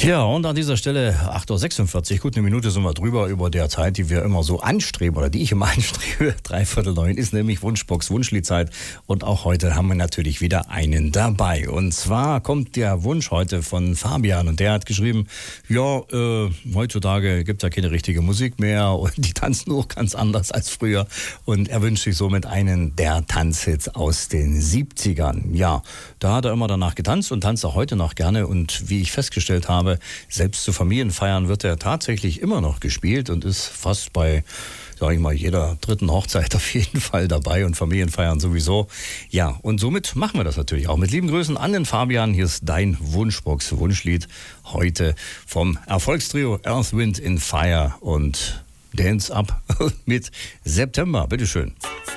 Ja, und an dieser Stelle 8.46 Uhr, gut eine Minute sind wir drüber über der Zeit, die wir immer so anstreben oder die ich immer anstrebe. 8:45 ist nämlich Wunschbox, Wunschliedzeit. Und auch heute haben wir natürlich wieder einen dabei. Und zwar kommt der Wunsch heute von Fabian und der hat geschrieben, ja, heutzutage gibt es ja keine richtige Musik mehr und die tanzen auch ganz anders als früher. Und er wünscht sich somit einen der Tanzhits aus den 70ern. Ja, da hat er immer danach getanzt und tanzt auch heute noch gerne. Und wie ich festgestellt habe, selbst zu Familienfeiern wird er tatsächlich immer noch gespielt und ist fast bei, sag ich mal, jeder dritten Hochzeit auf jeden Fall dabei und Familienfeiern sowieso. Ja, und somit machen wir das natürlich auch. Mit lieben Grüßen an den Fabian. Hier ist dein Wunschbox, Wunschlied heute vom Erfolgstrio Earth, Wind in Fire und Dance Up mit September. Bitteschön.